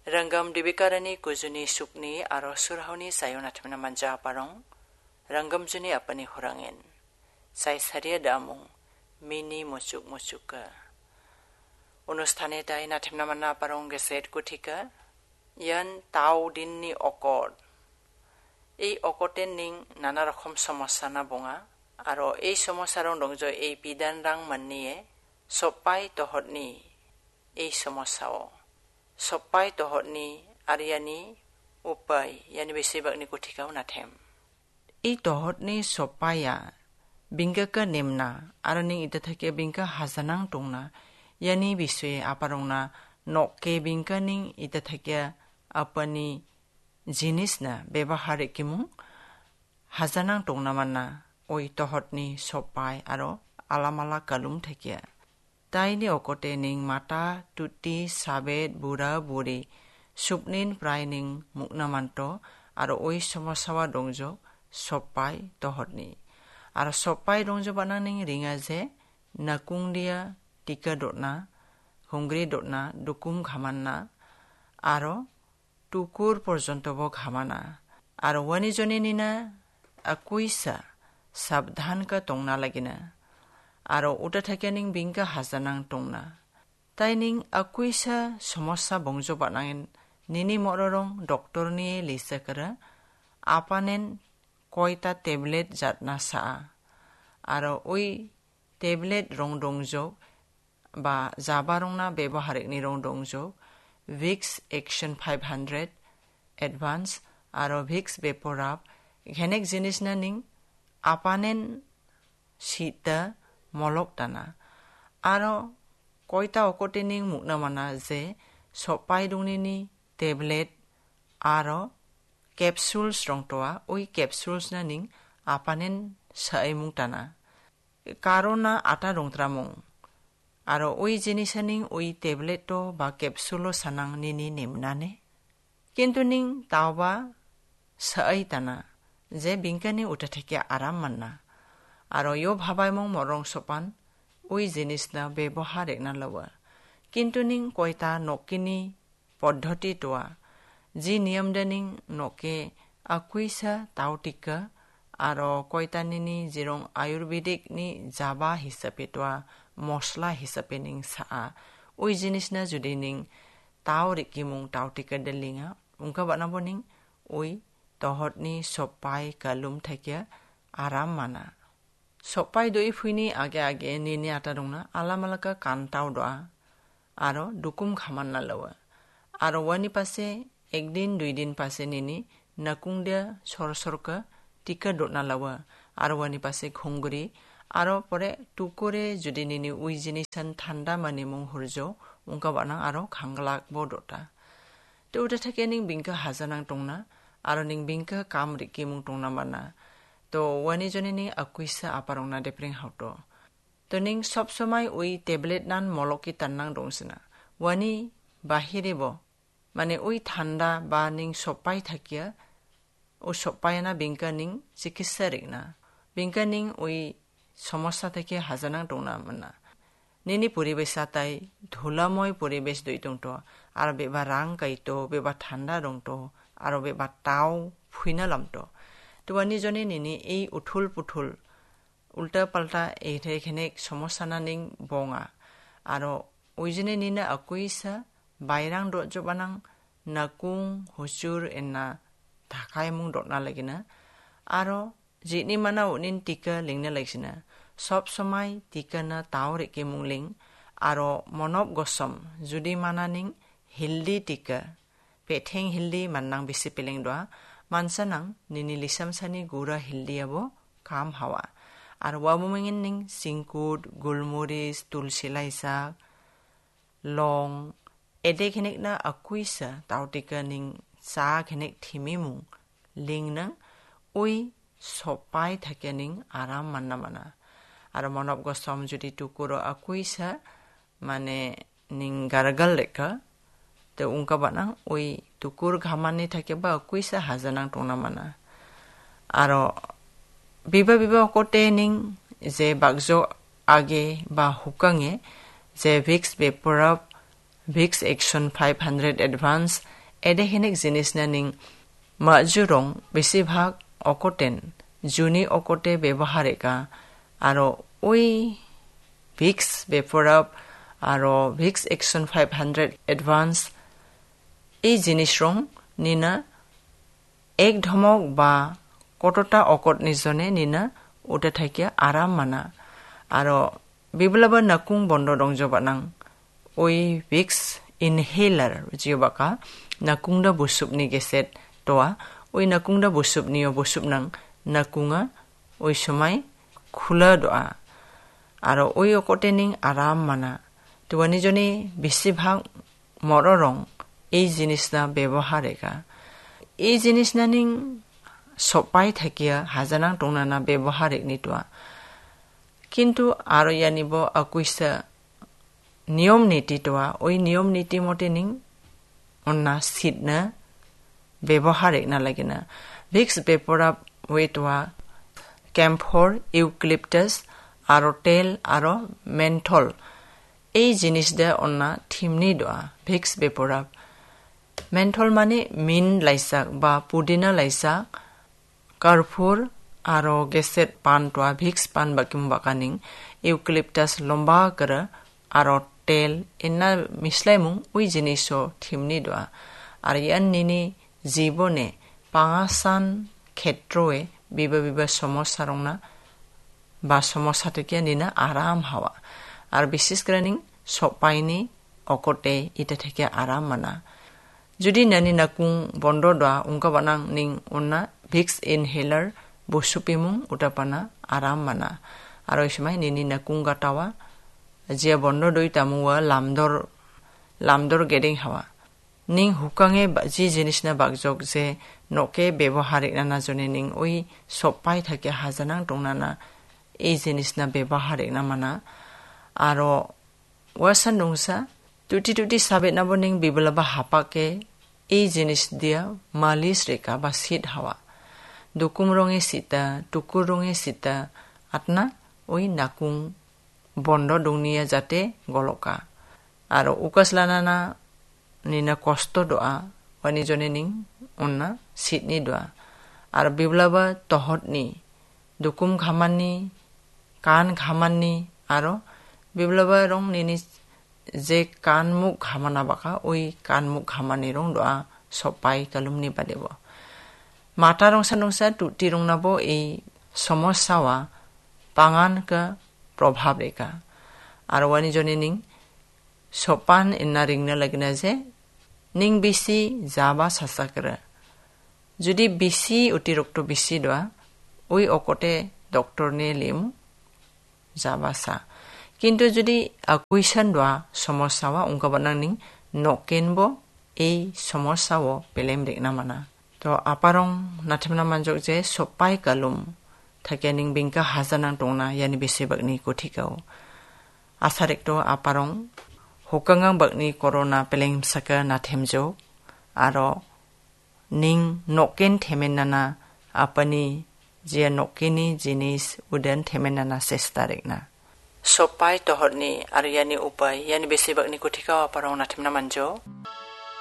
Ranggam dibikarani kujuni sukni aro surhauni sayon atmana manja parong ranggam juni apani hurangin sai saria damung mini mucuk অনুষ্ঠানে তাই নাথেমনা মানা পারং গেছেট কুঠিকা ইয়ান তাও দিননি অকট এই অকটেন নিং নানা রকম সমস্যা না বঙা আর এই সমস্যার দংজ এই বিধান রাং মাননিয়ে সপাই তহতনি এই সমস্যাও সপাই তহতনি আরিয়ানি উপায় ইয়ানি বেশিরভাগনি কুঠিকাও নাথেম এই তহতনি সপাইয়া বিঙ্গাকা নেমনা আর নিং ইটা থেকে বিঙ্কা হাজানাং টংনা yani biswe aparongna nokke bingkaning ita thakya apani jinis na bebahare kimung hajanang tongnamanna oi tohotni sopai aro alamala kalum thakya taini okote ning mata tuti sabet bura buri supnin praining muknamanto aro oi somosawa dongjo sopai tohotni aro sopai dongjo bananing ringa je nakungdia tika dotna hungri dotna dukum ghamanna aro tukur porjonto bo ghamana aro wani joni nina akuisa sabdhan ka tongna lagina aro uta thakening bingka hajanang tongna taining akuisa somosya bongjo banangin nini mororong doctor ni lisakara apanen koita tablet jatna sa aro oi tablet rong dongjo বা জাবারংনা ব্যবহারিকনি রং দংজো Vicks action 500 advance আর Vicks বেপরাপ ঘেনেক জিনিস না Ning আপানেন শীতা মলক টানা আর কয়টা অকটে Ning মুকনা মানা যে সপাই দংনিনি tablet আর capsules রংটোয়া ওই capsules না Ning আপানেন সাইমুং টানা কারণা আটা রংত্রামুং aro oi jinisaning oi tableto ba capsulo sanang nini nemnane kintu ning tawba sai tana je bingkani uta theke aram manna aro yo bhabai mong morong sopan oi jinis na bebohar ekna lawa kintu ning koita nokini পদ্ধতি toa ji niyam daning noke akuisa tautika aro koita nini jirong ayurvedic ni jaba hisabe toa মশলা হিসাবে Ning সা ওই জিনিস না যদি Ning তাও রিকিমুং তাও টিকা দেলিঙা উনকা বানাবো নিং ওই তহতনি সপাই কালুম থাকিয়া আরাম মানা সপাই দই ফুইনি আগে আগে নিনি আটা দংনা আলামালাকা কান্তাও দোয়া আরো দুকুম খামান না লওয়া আরো ওয়ানি পাশে একদিন দুই দিন পাশে নিনি নাকুং দিয়া সরসরকা টিকা দোনা লওয়া আরো ওয়ানি পাশে ঘুংগুরি aro pore tukure jodi nini ui jinisan thanda mani mung hurjo ungka bana aro khanglak bodota to uta thake ning bingka hajanang tongna aro ning bingka kam riki mung tongna mana to wani joni ni akuisa aparongna depring hauto to ning sob somai ui tablet nan moloki tannang dongsina wani bahire bo mane ui thanda ba ning sopai thakia o sopai na bingka ning chikitsa rigna bingka ning ui সমস্যা থেকে হাজানাং টংনা মানা নিনি পরিবেশা তাই ধুলাময় পরিবেশ দইটংট আর বেবা রাং কাইতো বেবা ঠান্ডা রংটো আর বেবা তাও ফুইনা লামটো তোয়ানি জনে নিনি এই উঠুল পুঠুল উল্টা পাল্টা এইখানে সমস্যা না নিং বঙা আর ওইজনে নিনা akuisa বাইরাং দজবানাং নাকুং হুচুর এনা ঢাকাই মুং দনা লাগিনা আর jini mana unin tika lingna laisina sob somai tika na taure ke mungling aro monop gosom judi mananing hildi tika petheng hildi mannang bisi peleng doa mansanang nini lisam sani gura hildi abo kam hawa aro wabumengin ning singkut gulmuris tulsi laisa long ede khenek na akuisa tautika ning sa khenek thimimung lingna oi sopai thakening aram manna mana ar monop gosom jodi tukuro akuisa mane ning gargal leka te ungka bana oi tukur ghamani thake ba akuisa hajanang tongna mana aro biba kote ning je bagjo age ba hukange je Vicks Vaporub Vicks Action 500 Advance edehinik jinis na ning majurong besibhag okoten juni okote bebohareka aro oi Vicks Vaporub aro Vicks Action 500 Advance এই জিনিস রং Niña এক ধমক বা কতটা অকট নিজনে Niña ওটা থাকিয়া আরাম মানা আরো বিবলাবা নাকুং বন্ধ রং জবানাং ওই ভিক্স ইনহেলার জিবাকা নাকুংদা বুসুপনি গেসেট তোয়া ওই নাকুংদা বুসুপনিও বুসুপনাং নাকুঙা ওই সময় খুলা দোয়া আরো ওই অকটেনিং আরাম মানা তোয়ানি জনি বেশিরভাগ মর রং এই জিনিস না ব্যবহারেকা এই জিনিস না নিং সপাই থাকিয়া হাজানাং টংনানা ব্যবহারেক নিটোয়া কিন্তু আর ইয়ানিব আকুইসা নিয়ম নীতি তোয়া ওই নিয়ম নীতি মতে নিং অন্না সিটনা ব্যবহারেক না লাগে না ভিক্স ভেপোরাব ওয়েটোয়া ক্যাম্ফর ইউক্লিপটাস আর তেল আর মেন্থল এই জিনিস দে অন্না থিমনি দোয়া ভিক্স ভেপোরাব মেন্থল মানে মিন লাইসাক বা পুদিনা Lysak কার্ফুর aro geset pan toa Vicks pan bakim bakaning eucalyptus lomba kara aro tel inna mislaimung ui jiniso thimni doa ar yan nini jibone pangasan khetroe biba somosya rongna ba somosya tekia nina aram hawa ar bisis kraning sopaini okote ita thekia aram mana judi nani nakung bondo doa ungka banang ning onna Vicks inhaler busupimung utapana aram mana aro ismai nini nakunga tawa jia bondo doi tamuwa lamdor geding hawa ning hukange ji jinis na bagjok je noke beboharik na jone ning oi sopai thake hajanang tongnana ei jinis na beboharik na mana aro wasan dongsa tuti sabet na boning bibelaba hapake ei jinis dia malis reka ba sit hawa dukum ronge sita tukur ronge sita atna oi nakung bondo dongnia jate goloka aro ukaslanana nina kosto doa wani jone ning onna sitni doa ar biblaba tohotni dukum ghamani kan ghamani aro biblaba rong nini je kan muk ghamana baka oi kan muk ghamani rong doa sopai kalumni badebo mata rongsa tuti rong nabo এই সমস্যাওয়া পাঙান কা প্রভাব রেখা আর ওয়ানি জনে Ning সোপান ইন্না রিংনা লাগনা যে Ning বেশি যাবা সাসাকরা যদি বেশি অতিরিক্ত বেশি দোয়া ওই অকটে ডক্টর নে লিম যাবাসা কিন্তু যদি কুইশন দোয়া সমস্যাওয়া উঙ্কাবানাং নিং নকেনব এই সমস্যাও পেলেম রেখনা মানা তো aparong nathimna manjok je sopai kalum thakening bingka hajanang tongna yani besibakni kothikau asarek to aparong hokangang bakni corona peleng saka nathemjo aro ning noken themenana apani je nokeni jinis udan themenana sestarekna sopai tohorni ar yani upai yani besibakni kothikau aparong nathimna manjo